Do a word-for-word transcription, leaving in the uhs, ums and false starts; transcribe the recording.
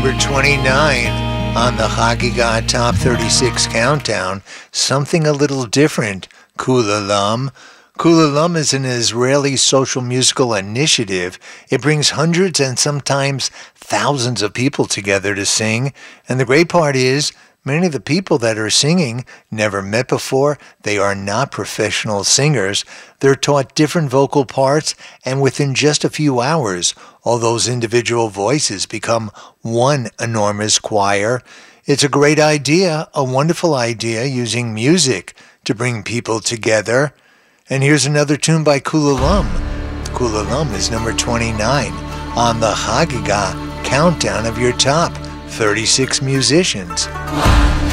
number twenty-nine on the Chagiga Top thirty-six Countdown, something a little different, Kula Lum. Kula Lum is an Israeli social musical initiative. It brings hundreds and sometimes thousands of people together to sing, and the great part is, many of the people that are singing never met before. They are not professional singers. They're taught different vocal parts, and within just a few hours, all those individual voices become one enormous choir. It's a great idea, a wonderful idea, using music to bring people together. And here's another tune by Kula Lum. Kula Lum is number twenty-nine on the Chagiga Countdown of your top thirty-six musicians.